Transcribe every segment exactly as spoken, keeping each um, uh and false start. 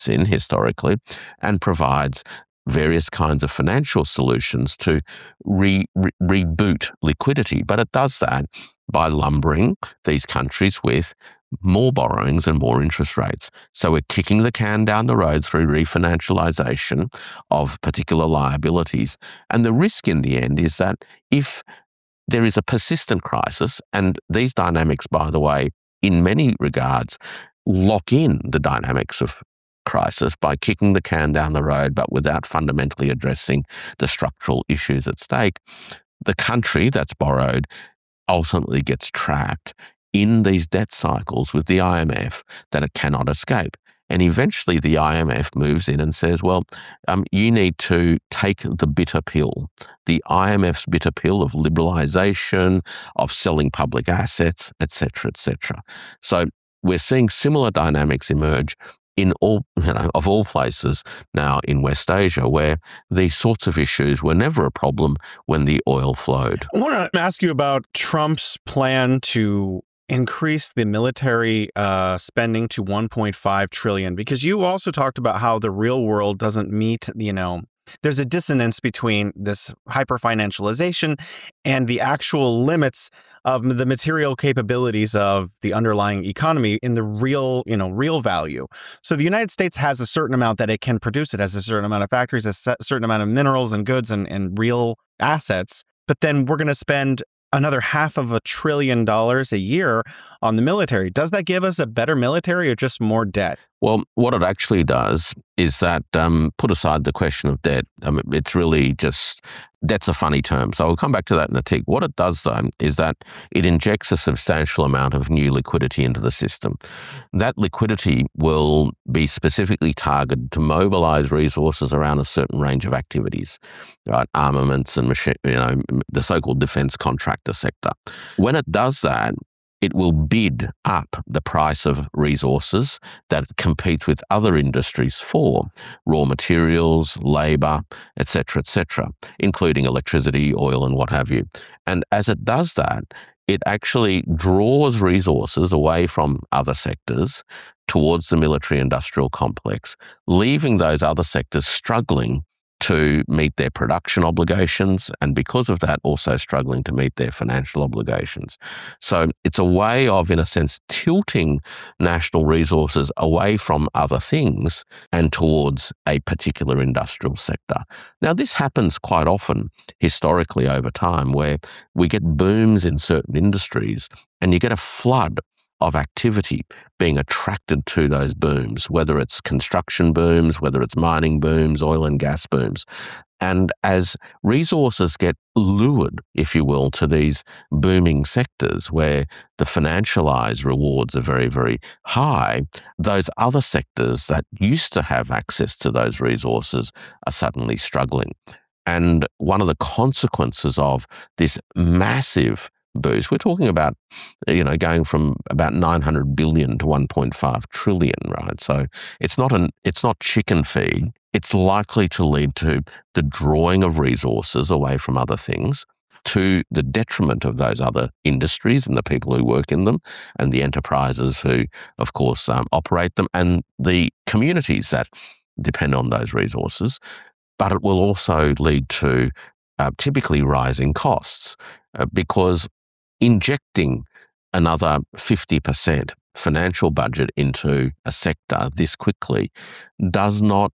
in historically and provides various kinds of financial solutions to re, re, reboot liquidity. But it does that by lumbering these countries with more borrowings and more interest rates. So we're kicking the can down the road through refinancialization of particular liabilities. And the risk in the end is that if there is a persistent crisis, and these dynamics, by the way, in many regards, lock in the dynamics of crisis by kicking the can down the road, but without fundamentally addressing the structural issues at stake, the country that's borrowed ultimately gets trapped in these debt cycles with the I M F that it cannot escape. And eventually the I M F moves in and says, well, um, you need to take the bitter pill, the I M F's bitter pill of liberalization, of selling public assets, et cetera, et cetera. So we're seeing similar dynamics emerge in all, you know, of all places now in West Asia, where these sorts of issues were never a problem when the oil flowed. I want to ask you about Trump's plan to increase the military uh, spending to one point five trillion, because you also talked about how the real world doesn't meet, you know, there's a dissonance between this hyper-financialization and the actual limits of the material capabilities of the underlying economy in the real, you know, real value. So the United States has a certain amount that it can produce. It has a certain amount of factories, a certain amount of minerals and goods and, and real assets. But then we're going to spend another half of a trillion dollars a year on the military. Does that give us a better military or just more debt? Well, what it actually does is that, um, put aside the question of debt, I mean, it's really just, debt's a funny term. So I'll come back to that in a tick. What it does, though, is that it injects a substantial amount of new liquidity into the system. That liquidity will be specifically targeted to mobilize resources around a certain range of activities, right? Armaments and machine, you know, the so-called defense contractor sector. When it does that, it will bid up the price of resources that it competes with other industries for, raw materials, labor, et cetera, et cetera, including electricity, oil, and what have you. And as it does that, it actually draws resources away from other sectors towards the military-industrial complex, leaving those other sectors struggling to meet their production obligations, and because of that, also struggling to meet their financial obligations. So it's a way of, in a sense, tilting national resources away from other things and towards a particular industrial sector. Now, this happens quite often historically over time, where we get booms in certain industries and you get a flood of activity being attracted to those booms, whether it's construction booms, whether it's mining booms, oil and gas booms. And as resources get lured, if you will, to these booming sectors where the financialized rewards are very, very high, those other sectors that used to have access to those resources are suddenly struggling. And one of the consequences of this massive boost, we're talking about, you know, going from about nine hundred billion to one point five trillion, right? So it's not an it's not chicken feed. It's likely to lead to the drawing of resources away from other things, to the detriment of those other industries and the people who work in them, and the enterprises who, of course, um, operate them, and the communities that depend on those resources. But it will also lead to uh, typically rising costs, uh, because injecting another fifty percent financial budget into a sector this quickly does not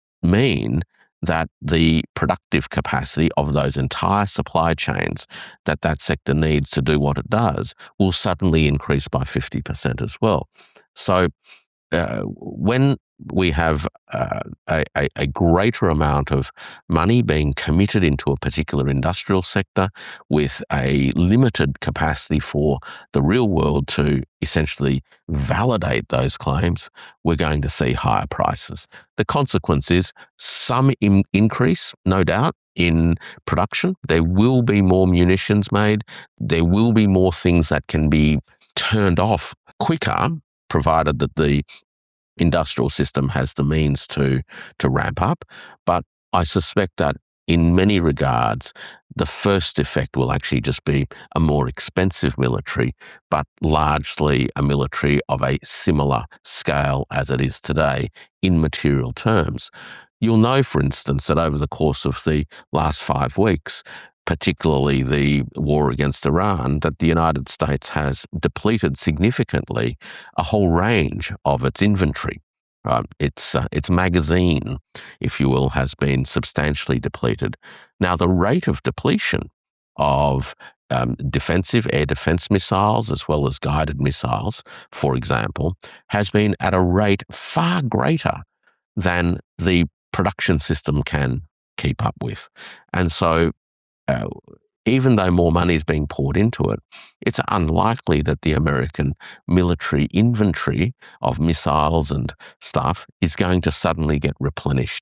mean that the productive capacity of those entire supply chains that that sector needs to do what it does will suddenly increase by fifty percent as well. So uh, when we have uh, a, a greater amount of money being committed into a particular industrial sector with a limited capacity for the real world to essentially validate those claims, we're going to see higher prices. The consequence is some in- increase, no doubt, in production. There will be more munitions made. There will be more things that can be turned off quicker, provided that the industrial system has the means to to ramp up. But I suspect that in many regards, the first effect will actually just be a more expensive military, but largely a military of a similar scale as it is today in material terms. You'll know, for instance, that over the course of the last five weeks, particularly the war against Iran, that the United States has depleted significantly a whole range of its inventory. Right? Its, uh, its magazine, if you will, has been substantially depleted. Now, the rate of depletion of um, defensive air defense missiles as well as guided missiles, for example, has been at a rate far greater than the production system can keep up with. And so uh, even though more money is being poured into it, it's unlikely that the American military inventory of missiles and stuff is going to suddenly get replenished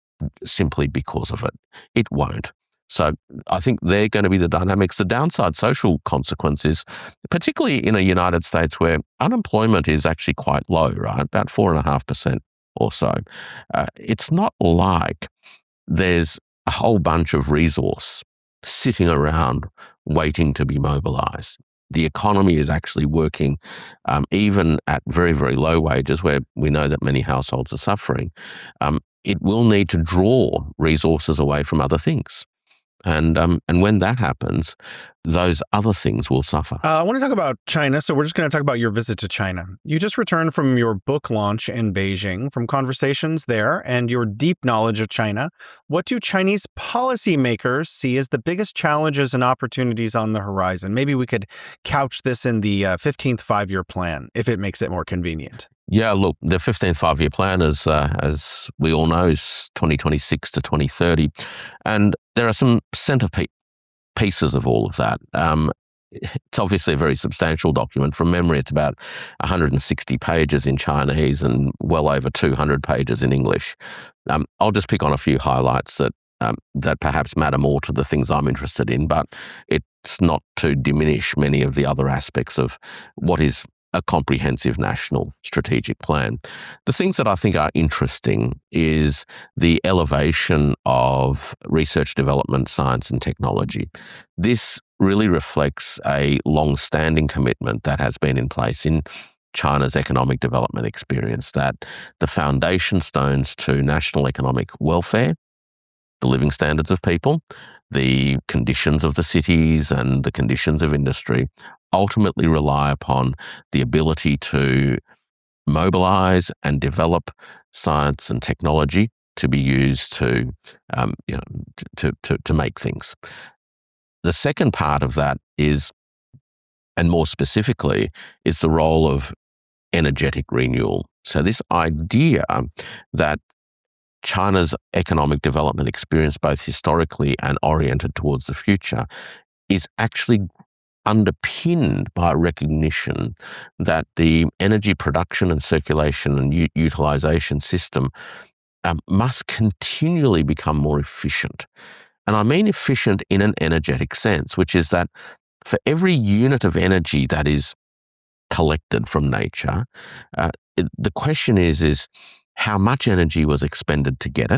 simply because of it. It won't. So I think they're going to be the dynamics. The downside social consequences, particularly in a United States where unemployment is actually quite low, right? About four and a half percent or so. Uh, it's not like there's a whole bunch of resource sitting around waiting to be mobilized. The economy is actually working, um, even at very, very low wages, where we know that many households are suffering. Um, it will need to draw resources away from other things. And um, and when that happens, those other things will suffer. Uh, I want to talk about China, so we're just going to talk about your visit to China. You just returned from your book launch in Beijing. From conversations there and your deep knowledge of China, what do Chinese policymakers see as the biggest challenges and opportunities on the horizon? Maybe we could couch this in the uh, fifteenth five-year plan, if it makes it more convenient. Yeah, look, the fifteenth five-year plan is, uh, as we all know, is twenty twenty-six to twenty thirty. And there are some centerpiece pieces of all of that. Um, it's obviously a very substantial document. From memory, it's about one hundred sixty pages in Chinese and well over two hundred pages in English. Um, I'll just pick on a few highlights that um, that perhaps matter more to the things I'm interested in, but it's not to diminish many of the other aspects of what is a comprehensive national strategic plan. The things that I think are interesting is the elevation of research, development, science, and technology. This really reflects a long-standing commitment that has been in place in China's economic development experience, that the foundation stones to national economic welfare, the living standards of people, the conditions of the cities and the conditions of industry ultimately rely upon the ability to mobilize and develop science and technology to be used to, um, you know, to, to, to make things. The second part of that is, and more specifically, is the role of energetic renewal. So this idea that China's economic development experience, both historically and oriented towards the future, is actually underpinned by recognition that the energy production and circulation and u- utilization system um, must continually become more efficient. And I mean efficient in an energetic sense, which is that for every unit of energy that is collected from nature, uh, it, the question is, is how much energy was expended to get it,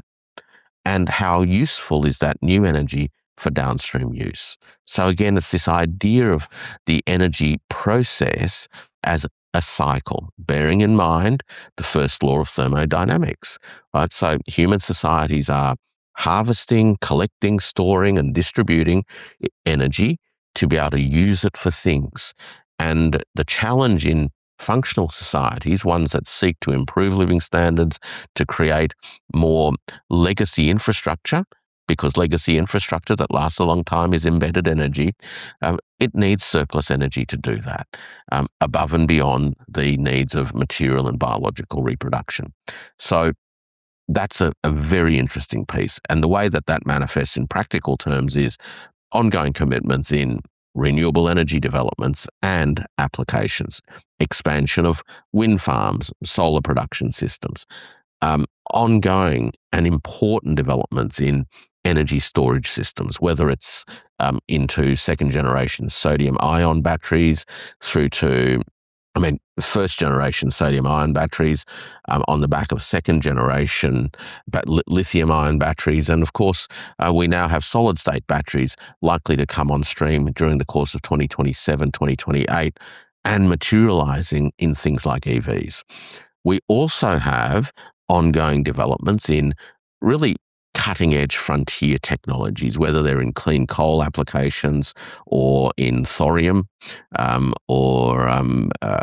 and how useful is that new energy for downstream use. So again, it's this idea of the energy process as a cycle, bearing in mind the first law of thermodynamics, right? So human societies are harvesting, collecting, storing, and distributing energy to be able to use it for things. And the challenge in functional societies, ones that seek to improve living standards, to create more legacy infrastructure, because legacy infrastructure that lasts a long time is embedded energy, um, it needs surplus energy to do that, um, above and beyond the needs of material and biological reproduction. So that's a, a very interesting piece. And the way that that manifests in practical terms is ongoing commitments in renewable energy developments and applications, expansion of wind farms, solar production systems, um, ongoing and important developments in energy storage systems, whether it's um, into second generation sodium ion batteries through to I mean, first generation sodium ion batteries um, on the back of second generation but li- lithium ion batteries. And of course, uh, we now have solid state batteries likely to come on stream during the course of twenty twenty-seven, twenty twenty-eight, and materializing in things like E Vs. We also have ongoing developments in really cutting edge frontier technologies, whether they're in clean coal applications or in thorium um, or, um, uh,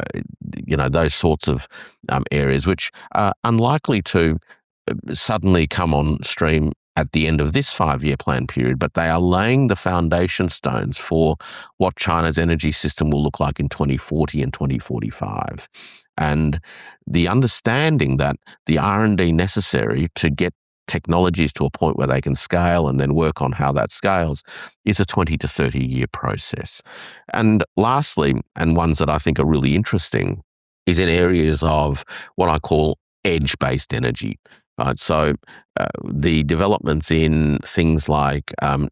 you know, those sorts of um, areas, which are unlikely to suddenly come on stream at the end of this five-year plan period, but they are laying the foundation stones for what China's energy system will look like in twenty forty and twenty forty-five. And the understanding that the R and D necessary to get technologies to a point where they can scale and then work on how that scales is a twenty to thirty year process. And lastly, and ones that I think are really interesting, is in areas of what I call edge-based energy. Right? So uh, the developments in things like um,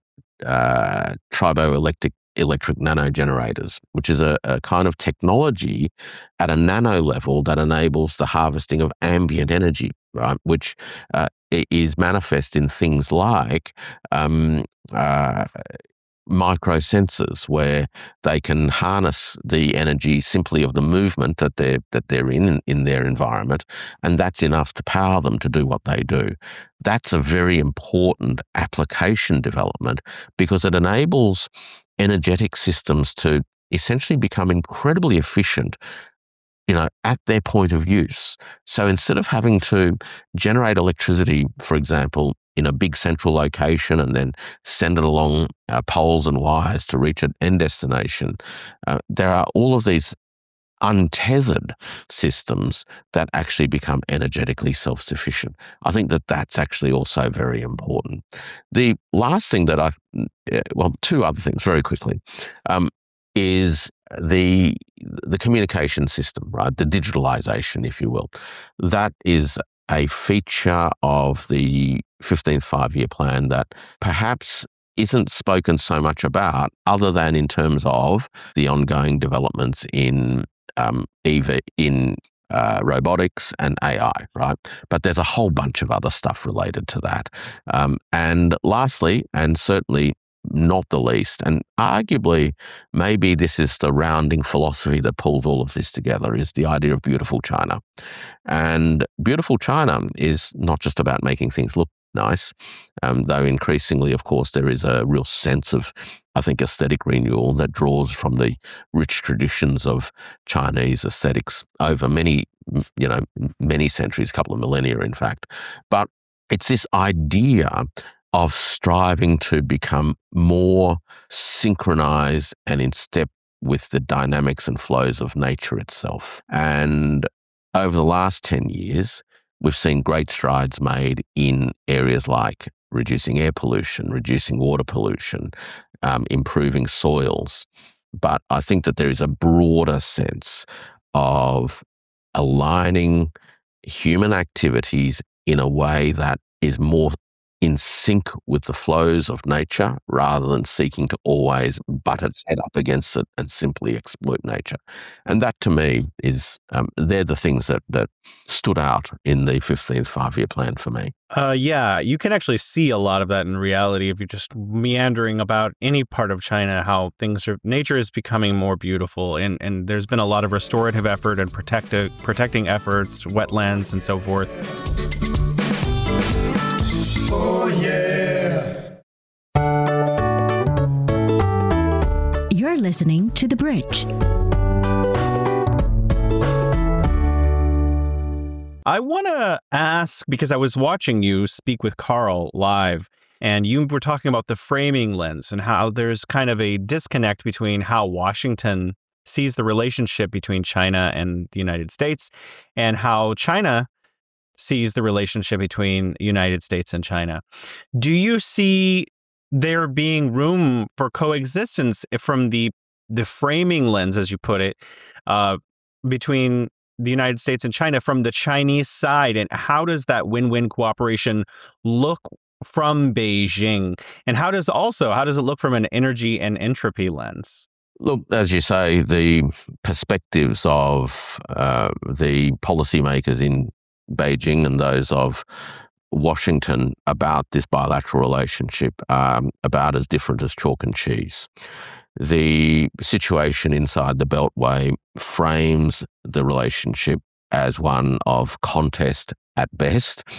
uh, triboelectric electric nanogenerators, which is a, a kind of technology at a nano level that enables the harvesting of ambient energy, right? Which uh, is manifest in things like um, uh, microsensors, where they can harness the energy simply of the movement that they're that they're in in their environment, and that's enough to power them to do what they do. That's a very important application development because it enables energetic systems to essentially become incredibly efficient, you know, at their point of use. So instead of having to generate electricity, for example, in a big central location and then send it along uh, poles and wires to reach an end destination, uh, there are all of these untethered systems that actually become energetically self-sufficient. I think that that's actually also very important. The last thing that I, well, two other things very quickly, um, is the the communication system, right? The digitalization, if you will. That is a feature of the fifteenth five-year plan that perhaps isn't spoken so much about, other than in terms of the ongoing developments in um, E V, in uh, robotics and A I, right? But there's a whole bunch of other stuff related to that. Um, and lastly, and certainly not the least, and arguably maybe this is the rounding philosophy that pulled all of this together, is the idea of beautiful China. And beautiful China is not just about making things look nice, um, though increasingly, of course, there is a real sense of, I think, aesthetic renewal that draws from the rich traditions of Chinese aesthetics over many, you know, many centuries, a couple of millennia, in fact. But it's this idea of striving to become more synchronized and in step with the dynamics and flows of nature itself. And over the last ten years, we've seen great strides made in areas like reducing air pollution, reducing water pollution, um, improving soils. But I think that there is a broader sense of aligning human activities in a way that is more in sync with the flows of nature, rather than seeking to always butt its head up against it and simply exploit nature. And that, to me, is um, they're the things that that stood out in the fifteenth five-year plan for me. Uh, yeah, you can actually see a lot of that in reality if you're just meandering about any part of China, how things are, nature is becoming more beautiful. And, and there's been a lot of restorative effort and protective, protecting efforts, wetlands and so forth. Oh, yeah. You're listening to The Bridge. I want to ask, because I was watching you speak with Carl live, and you were talking about the framing lens and how there's kind of a disconnect between how Washington sees the relationship between China and the United States and how China sees the relationship between the United States and China. Do you see there being room for coexistence from the the framing lens, as you put it, uh, between the United States and China from the Chinese side? And how does that win-win cooperation look from Beijing? And how does also, how does it look from an energy and entropy lens? Look, as you say, the perspectives of uh, the policymakers in Beijing and those of Washington about this bilateral relationship are about as different as chalk and cheese. The situation inside the Beltway frames the relationship as one of contest at best